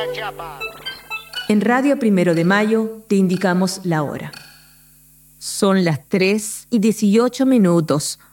En Radio Primero de Mayo te indicamos la hora. Son las 3:18.